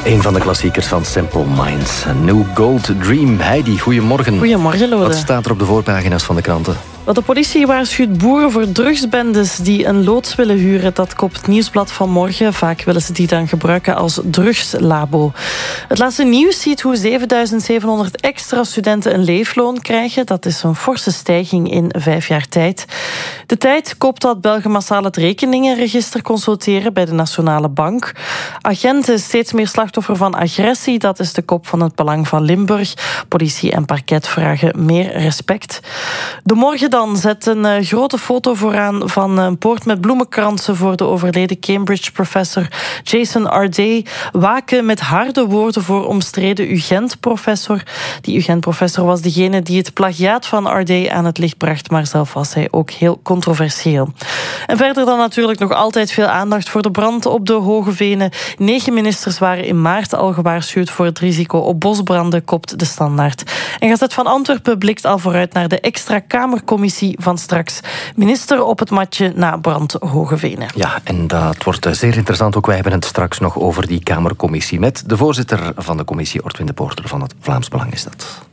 Een van de klassiekers van Simple Minds. New Gold Dream. Heidi, goedemorgen. Goedemorgen, Lode. Wat staat er op de voorpagina's van de kranten? De politie waarschuwt boeren voor drugsbendes die een loods willen huren. Dat kopt het Nieuwsblad van morgen. Vaak willen ze die dan gebruiken als drugslabo. Het laatste nieuws ziet hoe 7700 extra studenten een leefloon krijgen. Dat is een forse stijging in 5 jaar tijd. De Tijd kopt dat Belgen massaal het rekeningenregister consulteren bij de Nationale Bank. Agenten steeds meer slachtoffer van agressie. Dat is de kop van het Belang van Limburg. Politie en parket vragen meer respect. De Morgen dan zet een grote foto vooraan van een poort met bloemenkransen voor de overleden Cambridge-professor Jason Arday. Waken met harde woorden voor omstreden UGent-professor. Die UGent-professor was degene die het plagiaat van Arday aan het licht bracht, maar zelf was hij ook heel controversieel. En verder dan natuurlijk nog altijd veel aandacht voor de brand op de Hoge Venen. 9 ministers waren in maart al gewaarschuwd voor het risico op bosbranden, kopt de Standaard. En Gazet van Antwerpen blikt al vooruit naar de extra Kamercommissie van straks. Minister op het matje na brand Hoge Venen. Ja, en dat wordt zeer interessant. Ook wij hebben het straks nog over die Kamercommissie met de voorzitter van de commissie, Ortwin de Poorter van het Vlaams Belang is dat.